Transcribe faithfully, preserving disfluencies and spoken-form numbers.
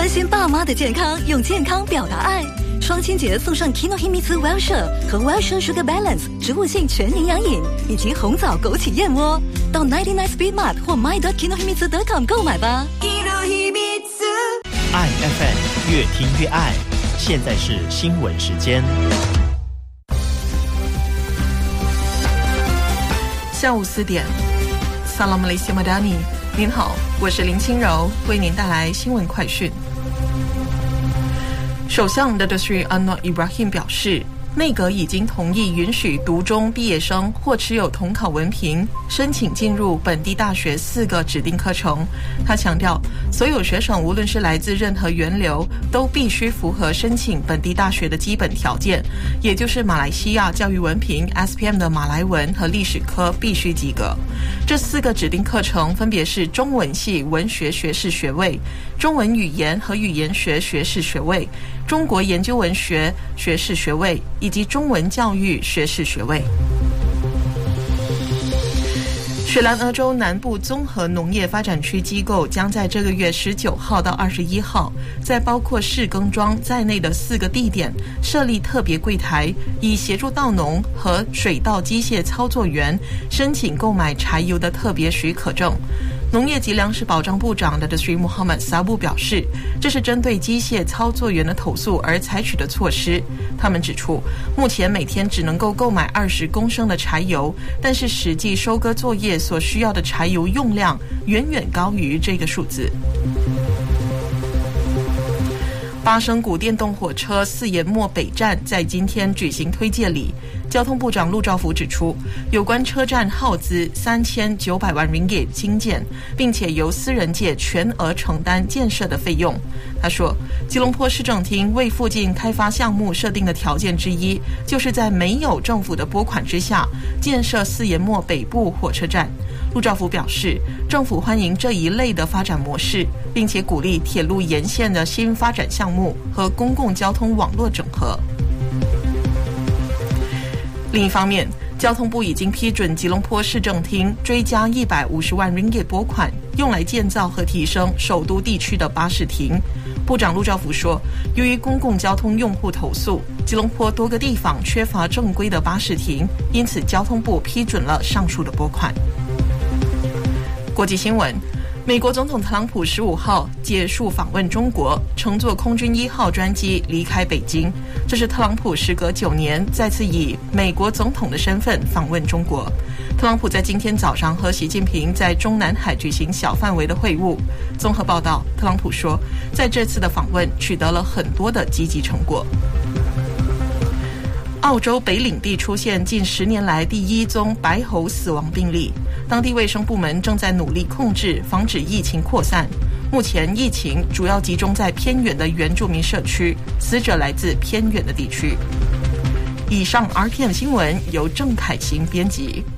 关心爸妈的健康，用健康表达爱。双亲节送上 Kinohimitsu Wellshire 和 Wellshire Sugar Balance 植物性全营养饮，以及红枣枸杞燕窝。到 九十九 Speed Mart 或 my dot kinohimitsu dot com 购买吧。 爱 F M 越听越爱。现在是新闻时间。 下午四点 Salam Malaysia Madani， 您好，我是林清柔，为您带来新闻快讯。首相 Datuk Seri Anwar Ibrahim 表示，内阁已经同意允许读中毕业生或持有统考文凭申请进入本地大学四个指定课程。他强调，所有学生无论是来自任何源流，都必须符合申请本地大学的基本条件，也就是马来西亚教育文凭 S P M 的马来文和历史科必须及格。这四个指定课程分别是中文系文学学士学位、中文语言和语言学学士学位、中国研究文学学士学位以及中文教育学士学位。雪兰莪州南部综合农业发展区机构将在这个月十九号到二十一号，在包括市耕庄在内的四个地点设立特别柜台，以协助稻农和水稻机械操作员申请购买柴油的特别许可证。农业及粮食保障部长的 Sri Muhammad Sabu 表示，这是针对机械操作员的投诉而采取的措施。他们指出，目前每天只能够购买二十公升的柴油，但是实际收割作业所需要的柴油用量远远高于这个数字。巴生谷电动火车四研末北站在今天举行推介礼，交通部长陆兆福指出，有关车站耗资三千九百万 ringgit 兴建，并且由私人界全额承担建设的费用。他说，吉隆坡市政厅为附近开发项目设定的条件之一，就是在没有政府的拨款之下建设四研末北部火车站。陆兆福表示，政府欢迎这一类的发展模式，并且鼓励铁路沿线的新发展项目和公共交通网络整合。另一方面，交通部已经批准吉隆坡市政厅追加一百五十万 ringgit 拨款，用来建造和提升首都地区的巴士亭。部长陆兆福说，由于公共交通用户投诉，吉隆坡多个地方缺乏正规的巴士亭，因此交通部批准了上述的拨款。国际新闻，美国总统特朗普十五号结束访问中国，乘坐空军一号专机离开北京。这是特朗普时隔九年再次以美国总统的身份访问中国。特朗普在今天早上和习近平在中南海举行小范围的会晤。综合报道，特朗普说，在这次的访问取得了很多的积极成果。澳洲北领地出现近十年来第一宗白猴死亡病例，当地卫生部门正在努力控制，防止疫情扩散。目前疫情主要集中在偏远的原住民社区，死者来自偏远的地区。以上 R T M 新闻由郑凯欣编辑。